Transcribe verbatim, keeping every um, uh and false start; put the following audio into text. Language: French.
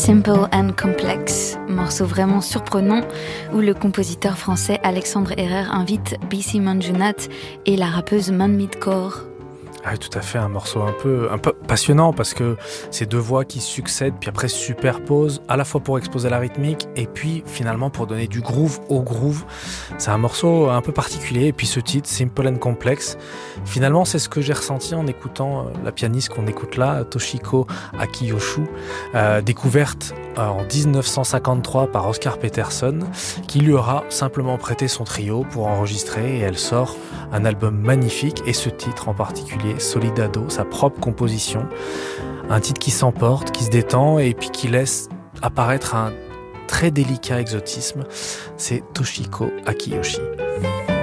Simple and Complex, morceau vraiment surprenant où le compositeur français Alexandre Herrère invite B C Manjunat et la rappeuse Manmeet Kaur. Ah, tout à fait, un morceau un peu, un peu passionnant parce que c'est deux voix qui succèdent puis après se superposent à la fois pour exposer la rythmique et puis finalement pour donner du groove au groove. C'est un morceau un peu particulier et puis ce titre, Simple and Complex, finalement c'est ce que j'ai ressenti en écoutant la pianiste qu'on écoute là, Toshiko Akiyoshu, euh, découverte en dix-neuf cent cinquante-trois par Oscar Peterson, qui lui aura simplement prêté son trio pour enregistrer et elle sort un album magnifique et ce titre en particulier, Solidado, sa propre composition, un titre qui s'emporte, qui se détend et puis qui laisse apparaître un très délicat exotisme, c'est Toshiko Akiyoshi.